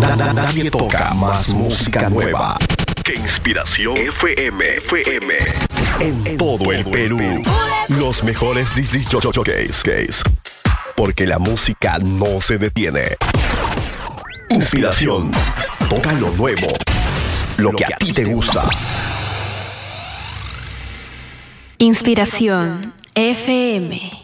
Nadie toca más música nueva que Inspiración FM. En todo el Perú. Los mejores disc jockeys. Porque la música no se detiene. Inspiración. Toca lo nuevo. Lo que a ti te gusta. Inspiración FM.